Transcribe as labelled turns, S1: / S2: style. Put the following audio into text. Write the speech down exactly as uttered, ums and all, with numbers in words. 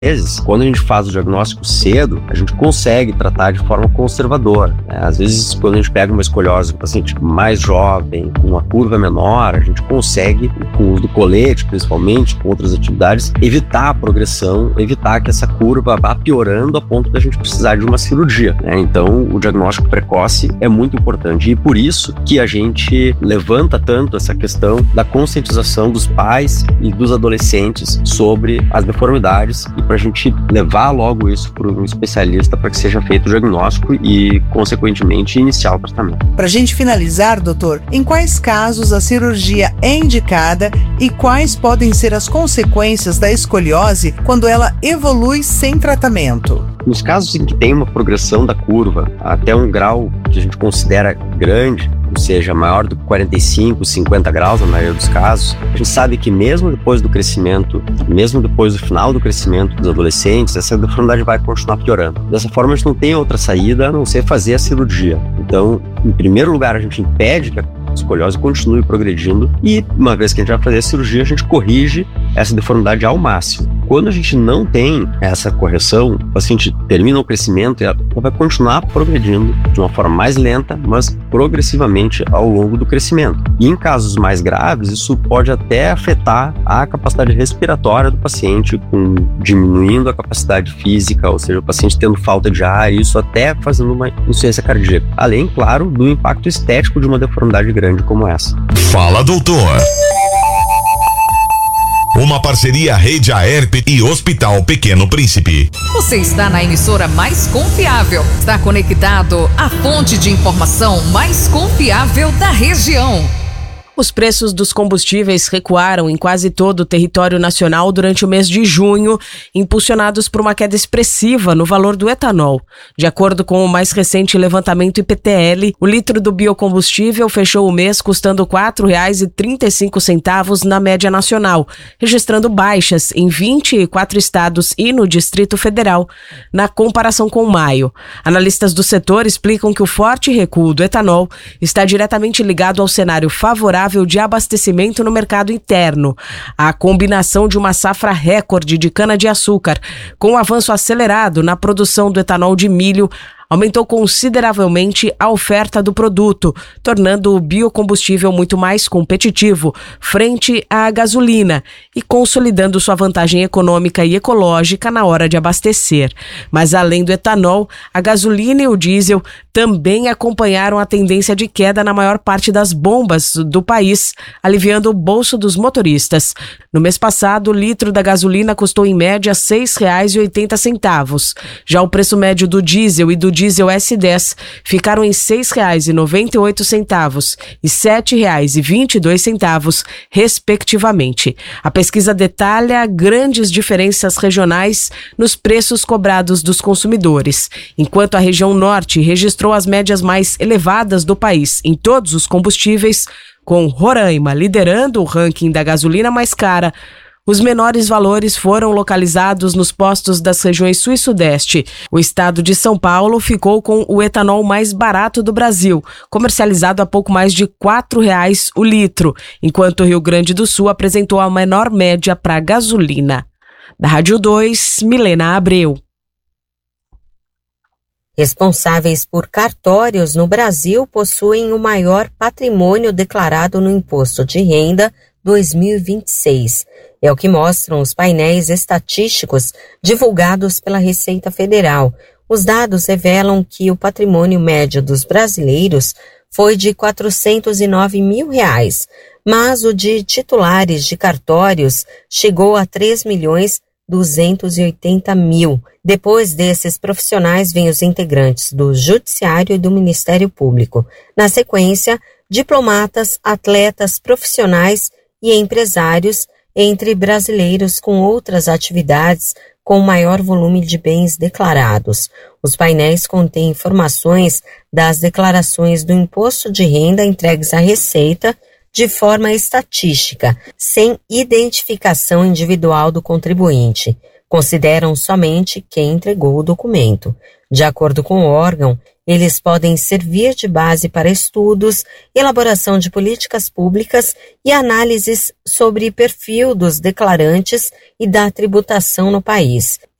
S1: vezes, quando a gente faz o diagnóstico cedo, a gente consegue tratar de forma conservadora, né? Às vezes, quando a gente pega uma escoliose, um paciente mais jovem, com uma curva menor, a gente consegue, com o uso do colete, principalmente, com outras atividades, evitar a progressão, evitar que essa curva vá piorando a ponto da gente precisar de uma cirurgia, né? Então, o diagnóstico precoce é muito importante e por isso que a gente levanta tanto essa questão da conscientização dos pais e dos adolescentes sobre as deformidades e para a gente levar logo isso para um especialista para que seja feito o diagnóstico e, consequentemente, iniciar o tratamento.
S2: Para a gente finalizar, doutor, em quais casos a cirurgia é indicada e quais podem ser as consequências da escoliose quando ela evolui sem tratamento?
S1: Nos casos em que tem uma progressão da curva até um grau que a gente considera grande, ou seja, maior do que quarenta e cinco, cinquenta graus na maioria dos casos, a gente sabe que mesmo depois do crescimento, mesmo depois do final do crescimento dos adolescentes, essa deformidade vai continuar piorando. Dessa forma, a gente não tem outra saída a não ser fazer a cirurgia. Então, em primeiro lugar, a gente impede que a escoliose continue progredindo e, uma vez que a gente vai fazer a cirurgia, a gente corrige essa deformidade ao máximo. Quando a gente não tem essa correção, o paciente termina o crescimento e ela vai continuar progredindo de uma forma mais lenta, mas progressivamente ao longo do crescimento. E em casos mais graves, isso pode até afetar a capacidade respiratória do paciente, com, diminuindo a capacidade física, ou seja, o paciente tendo falta de ar, e isso até fazendo uma insuficiência cardíaca. Além, claro, do impacto estético de uma deformidade grande como essa.
S3: Fala, doutor! Uma parceria Rede Aerp e Hospital Pequeno Príncipe.
S4: Você está na emissora mais confiável. Está conectado à fonte de informação mais confiável da região.
S5: Os preços dos combustíveis recuaram em quase todo o território nacional durante o mês de junho, impulsionados por uma queda expressiva no valor do etanol. De acordo com o mais recente levantamento I P T L, o litro do biocombustível fechou o mês custando quatro reais e trinta e cinco centavos na média nacional, registrando baixas em vinte e quatro estados e no Distrito Federal, na comparação com maio. Analistas do setor explicam que o forte recuo do etanol está diretamente ligado ao cenário favorável de abastecimento no mercado interno. A combinação de uma safra recorde de cana-de-açúcar com o avanço acelerado na produção do etanol de milho aumentou consideravelmente a oferta do produto, tornando o biocombustível muito mais competitivo frente à gasolina e consolidando sua vantagem econômica e ecológica na hora de abastecer. Mas além do etanol, a gasolina e o diesel também acompanharam a tendência de queda na maior parte das bombas do país, aliviando o bolso dos motoristas. No mês passado, o litro da gasolina custou em média seis reais e oitenta centavos. Já o preço médio do diesel e do diesel S dez ficaram em seis reais e noventa e oito centavos e sete reais e vinte e dois centavos, respectivamente. A pesquisa detalha grandes diferenças regionais nos preços cobrados dos consumidores, enquanto a região norte registrou as médias mais elevadas do país em todos os combustíveis, com Roraima liderando o ranking da gasolina mais cara. Os menores valores foram localizados nos postos das regiões sul e sudeste. O estado de São Paulo ficou com o etanol mais barato do Brasil, comercializado a pouco mais de quatro reais o litro, enquanto o Rio Grande do Sul apresentou a menor média para a gasolina. Da Rádio dois, Milena Abreu.
S6: Responsáveis por cartórios no Brasil possuem o maior patrimônio declarado no Imposto de Renda dois mil e vinte e seis. É o que mostram os painéis estatísticos divulgados pela Receita Federal. Os dados revelam que o patrimônio médio dos brasileiros foi de quatrocentos e nove mil reais, mas o de titulares de cartórios chegou a três milhões duzentos e oitenta mil. Depois desses profissionais vêm os integrantes do Judiciário e do Ministério Público. Na sequência, diplomatas, atletas profissionais e empresários, entre brasileiros com outras atividades com maior volume de bens declarados. Os painéis contêm informações das declarações do imposto de renda entregues à Receita de forma estatística, sem identificação individual do contribuinte. Consideram somente quem entregou o documento. De acordo com o órgão, Eles podem servir de base para estudos, elaboração de políticas públicas e análises sobre perfil dos declarantes e da tributação no país.